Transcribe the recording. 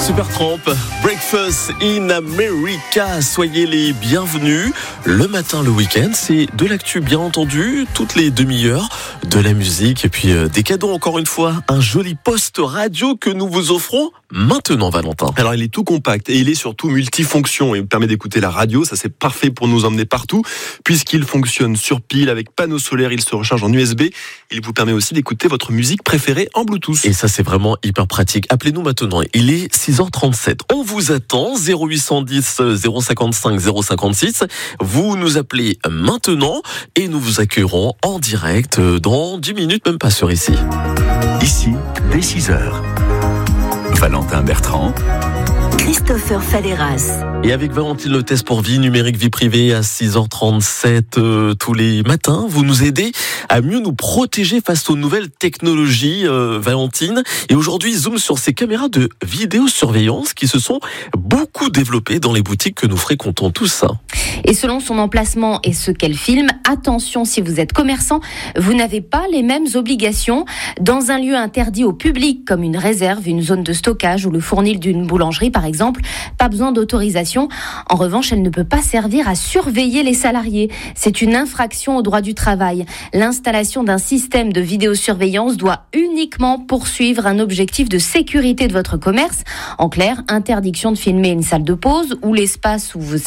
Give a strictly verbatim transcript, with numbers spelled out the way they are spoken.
Supertramp, Breakfast in America, soyez les bienvenus. Le matin, le week-end, c'est de l'actu bien entendu, toutes les demi-heures, de la musique et puis euh, des cadeaux encore une fois, un joli poste radio que nous vous offrons maintenant, Valentin. Alors il est tout compact et il est surtout multifonction et il permet d'écouter la radio, ça c'est parfait pour nous emmener partout puisqu'il fonctionne sur pile avec panneau solaire, il se recharge en U S B, il vous permet aussi d'écouter votre musique préférée en Bluetooth. Et ça c'est vraiment hyper pratique. Appelez-nous maintenant, il est six heures trente-sept. On vous attend, zéro huit cent dix zéro cinquante-cinq zéro cinquante-six. Vous nous appelez maintenant et nous vous accueillerons en direct dans dix minutes, même pas sur ici. Ici, dès six heures. Valentin Bertrand, Christopher Faleras. Et avec Valentine Le Test pour Vie Numérique Vie Privée à six heures trente-sept euh, tous les matins, vous nous aidez à mieux nous protéger face aux nouvelles technologies, euh, Valentine. Et aujourd'hui, zoom sur ces caméras de vidéosurveillance qui se sont beaucoup développées dans les boutiques que nous fréquentons tous. Et selon son emplacement et ce qu'elle filme, attention, si vous êtes commerçant, vous n'avez pas les mêmes obligations. Dans un lieu interdit au public, comme une réserve, une zone de stockage ou le fournil d'une boulangerie par exemple, pas besoin d'autorisation. En revanche, elle ne peut pas servir à surveiller les salariés. C'est une infraction au droit du travail. L'installation d'un système de vidéosurveillance doit uniquement poursuivre un objectif de sécurité de votre commerce. En clair, interdiction de filmer une salle de pause ou l'espace où vous